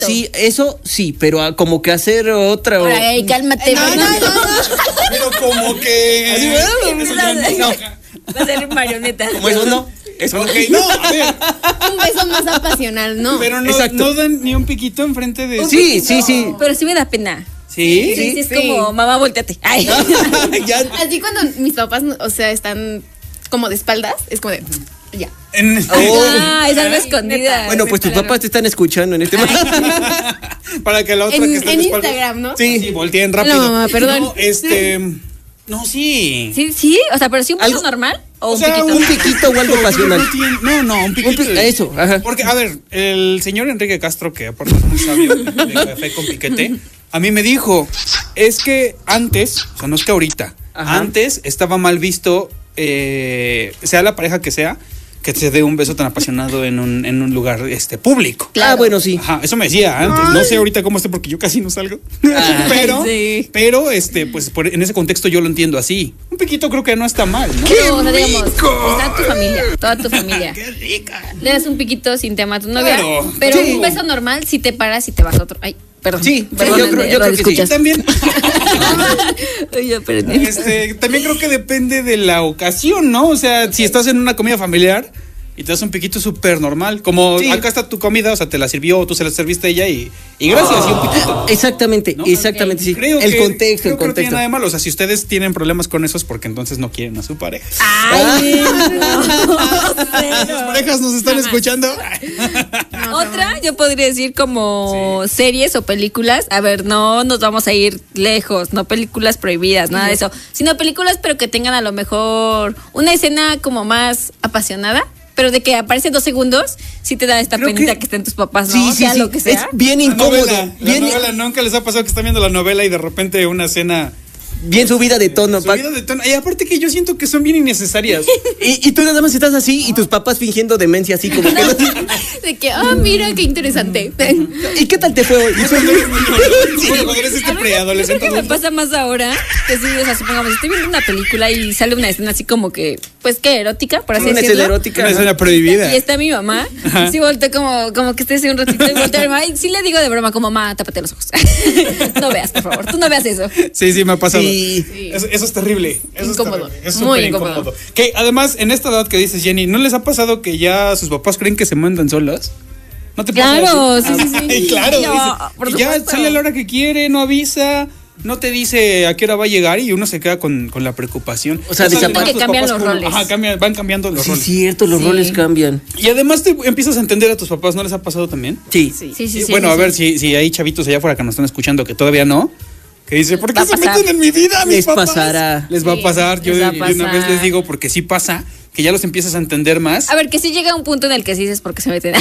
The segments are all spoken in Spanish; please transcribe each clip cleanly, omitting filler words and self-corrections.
Sí, eso sí, pero como que hacer otra. Ay, cálmate. No. Pero como que. Va a ser marioneta. Como eso no. Eso no. Ok, no, a ver. Un beso más apasional, ¿no? Pero Exacto. no dan ni un piquito enfrente de. Sí. Pero sí me da pena. ¿Sí? Sí, es como, mamá, volteate. Ay. Ya. Así cuando mis papás, o sea, están como de espaldas, es como de, ya. Oh. Es algo escondida. Bueno, pues tus papás te están escuchando en este momento. Para que la otra que está En espalda- Instagram, ¿no? Sí, volteen rápido. No, mamá, perdón. No, no, sí. Sí, o sea, pero sí un beso ¿Algo? normal o O un sea, piquito. Un piquito o algo pasional. No, un piquito. Eso, ajá. Porque, a ver, el señor Enrique Castro, que aparte es muy sabio, de Café con Piquete, a mí me dijo, es que antes, o sea, no es que ahorita, Ajá. antes estaba mal visto, sea la pareja que sea, que se dé un beso tan apasionado en un lugar público. Claro. Ah, bueno, sí. Ajá, eso me decía antes. No sé ahorita cómo esté porque yo casi no salgo. pero, sí. pero, pues en ese contexto yo lo entiendo así. Un piquito creo que no está mal, ¿no? No, o sea, digamos, está tu familia, toda tu familia. ¡Qué rica! Le das un piquito sin tema a tu novia, Claro, pero sí. un beso normal si te paras y te vas a otro. Ay, perdón. Sí, perdón, yo creo que sí. También, Ay, ya, perdón. también creo que depende de la ocasión, ¿no? O sea, si estás en una comida familiar y te das un piquito súper normal, como Sí. acá está tu comida, o sea, te la sirvió o tú se la serviste a ella y gracias, y un piquito. Exactamente, ¿No? exactamente, sí. Creo el que, contexto, creo el que no tiene contexto. nada de malo. O sea, si ustedes tienen problemas con eso es porque entonces no quieren a su pareja. Ay, Las parejas nos están escuchando. Otra, yo podría decir como series o películas. A ver, no nos vamos a ir lejos, no películas prohibidas, nada de eso. Sino películas, pero que tengan a lo mejor una escena como más apasionada. Pero de que aparece 2 segundos, sí te da esta Creo penita que- que estén tus papás, ¿no? Sí, Sea sí, lo que sea. es bien La incómodo. novela, Bien, nunca les ha pasado que están viendo la novela y de repente una escena bien subida de tono. subida de tono. Y aparte que yo siento que son bien innecesarias. Y tú nada más estás así y tus papás fingiendo demencia así como que... De que, mira, qué interesante. ¿Y qué tal te fue hoy? Cuando eres preadolescente. Creo que me pasa más ahora que sí, o sea, supongamos, estoy viendo una película y sale una escena así como que, pues, ¿qué? Erótica, por así Una decirlo. escena erótica. Una escena prohibida. Y está mi mamá. Sí, volteé como que esté así un ratito y volteé a mi mamá. Y sí le digo de broma, como, mamá, tápate los ojos. No veas, por favor. Tú no veas eso. Sí, me ha pasado. Sí. Eso es terrible. Eso Incómodo. es terrible. Es Muy súper incómodo. Que además, en esta edad que dices, Jenny, ¿no les ha pasado que ya sus papás creen que se mandan solas? ¿No te pasa? Claro, así? sí. Ay, claro. No, dice, por y ya supuesto. sale a la hora que quiere, no avisa. No te dice a qué hora va a llegar y uno se queda con la preocupación. O sea, Ya saben porque tus cambian papás los roles. Ajá, van cambiando los Sí, roles. cierto, los Sí. roles cambian. Y además te empiezas a entender a tus papás, ¿no les ha pasado también? Sí. Sí. Y bueno, a ver si hay chavitos allá afuera que nos están escuchando que todavía no. Que dice, ¿por qué Va a se pasar. meten en mi vida, mis Les papás? pasará. Les va a Sí, pasar. Yo les va a de una vez pasar. les digo, porque sí pasa, que ya los empiezas a entender más. A ver, que sí llega un punto en el que sí dices por qué se meten.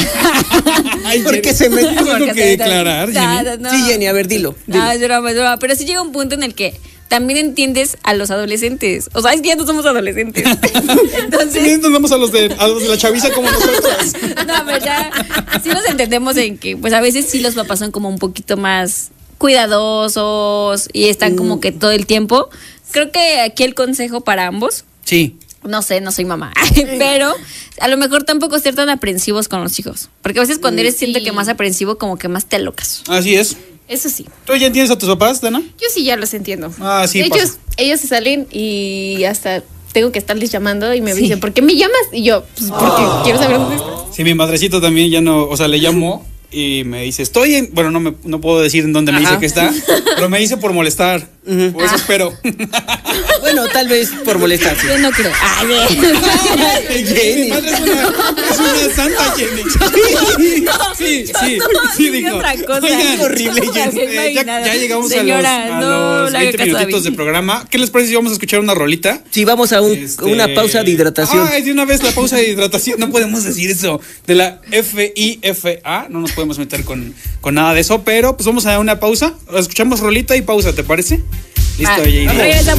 Ay, ¿Por Jenny, qué se meten? ¿tienes algo que declarar, Jenny? No. Sí, Jenny, a ver, dilo. No, es broma. Pero sí llega un punto en el que también entiendes a los adolescentes. O sea, es que ya no somos adolescentes. Entonces, Sí, entendemos a los de la chaviza como nosotros. no, pero ya sí nos entendemos en que, pues a veces sí los papás son como un poquito más cuidadosos y están como que todo el tiempo. Creo que aquí el consejo para ambos, Sí. no sé, no soy mamá, pero a lo mejor tampoco ser tan aprensivos con los hijos. Porque a veces cuando eres, siento que más aprensivo, como que más te alocas. Así es. Eso sí. ¿Tú ya entiendes a tus papás, Dana? Yo sí ya los entiendo. Ah, sí, Ellos se salen y hasta tengo que estarles llamando y me dicen, ¿por qué me llamas? Y yo, pues porque quiero saber dónde estás. Sí, mi madrecito también ya no, o sea, le llamo y me dice, estoy en, bueno, no puedo decir en dónde me dice Ajá. que está, pero me dice por molestar. O eso espero. Bueno, tal vez por molestarte. Yo no creo. Ay, Mi Jenny. madre es una santa, Jenny. Sí, dijo. otra cosa. Oigan, horrible, Jenny. Ya llegamos Señora, a no los le haga 20 caso a minutitos David. de programa. ¿Qué les parece si vamos a escuchar una rolita? Sí, vamos a una pausa de hidratación. Ay, de una vez la pausa de hidratación. No podemos decir eso. De la FIFA. No nos podemos meter con nada de eso. Pero pues vamos a una pausa. Escuchamos rolita y pausa, ¿te parece? Listo, Jenny. Regresamos.